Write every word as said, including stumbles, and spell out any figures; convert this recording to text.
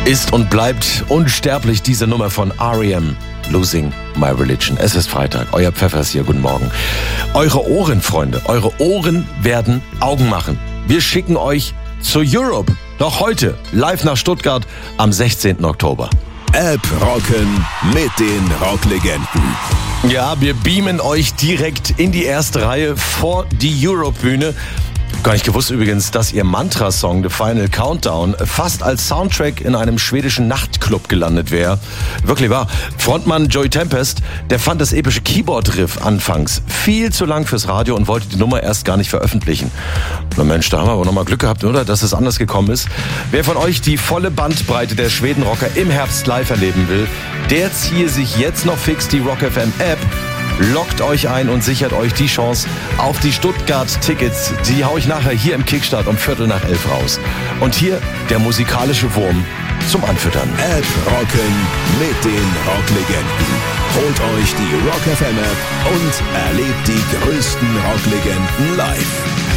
ist und bleibt unsterblich diese Nummer von R E M, Losing My Religion. Es ist Freitag, euer Pfeffers hier, guten Morgen. Eure Ohren, Freunde, eure Ohren werden Augen machen. Wir schicken euch zu Europe, noch heute, live nach Stuttgart am sechzehnten Oktober. App rocken mit den Rocklegenden. Ja, wir beamen euch direkt in die erste Reihe vor die Europe-Bühne. Gar nicht gewusst übrigens, dass ihr Mantra-Song The Final Countdown fast als Soundtrack in einem schwedischen Nachtclub gelandet wäre. Wirklich wahr. Frontmann Joey Tempest, der fand das epische Keyboard-Riff anfangs viel zu lang fürs Radio und wollte die Nummer erst gar nicht veröffentlichen. Na Mensch, da haben wir aber nochmal Glück gehabt, oder? Dass es anders gekommen ist. Wer von euch die volle Bandbreite der Schwedenrocker im Herbst live erleben will, der ziehe sich jetzt noch fix die Rock F M App, loggt euch ein und sichert euch die Chance auf die Stuttgart-Tickets. Die hau ich nachher hier im Kickstart um Viertel nach elf raus. Und hier der musikalische Wurm zum Anfüttern. App rocken mit den Rocklegenden. Holt euch die Rock F M App und erlebt die größten Rocklegenden live.